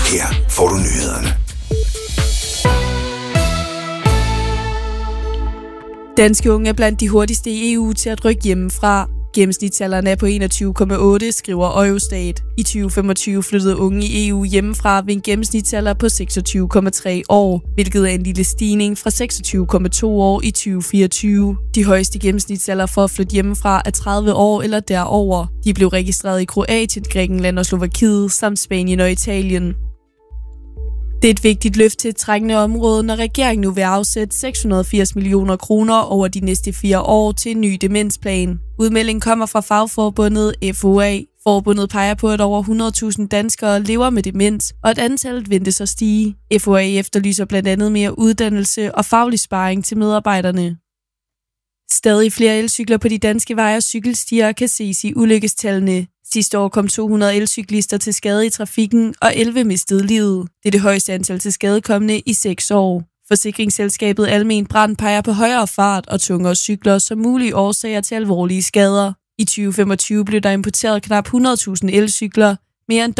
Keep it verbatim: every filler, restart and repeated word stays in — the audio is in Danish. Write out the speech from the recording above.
Her får du nyhederne. Danske unge er blandt de hurtigste i E U til at rykke hjemmefra. Gennemsnitsalderen er på enogtyve komma otte, skriver Eurostat. I tyve femogtyve flyttede unge i E U hjemmefra ved en gennemsnitsalder på seksogtyve komma tre år, hvilket er en lille stigning fra seksogtyve komma to år i tyve fireogtyve. De højeste gennemsnitsalder for at flytte hjemmefra er tredive år eller derover. De blev registreret i Kroatien, Grækenland og Slovakiet samt Spanien og Italien. Det er et vigtigt løft til et trængende område, når regeringen nu vil afsætte seks hundrede og firs millioner kroner over de næste fire år til en ny demensplan. Udmeldingen kommer fra fagforbundet F O A. Forbundet peger på, at over hundrede tusind danskere lever med demens, og at antallet ventes at stige. F O A efterlyser blandt andet mere uddannelse og faglig sparring til medarbejderne. Stadig flere elcykler på de danske veje og cykelstier kan ses i ulykkestallene. Sidste år kom to hundrede elcyklister til skade i trafikken, og elleve mistede livet. Det er det højeste antal til skadekomne i seks år. Forsikringsselskabet Almen Brand peger på højere fart og tungere cykler som mulige årsager til alvorlige skader. I tyve femogtyve blev der importeret knap hundrede tusind elcykler, mere end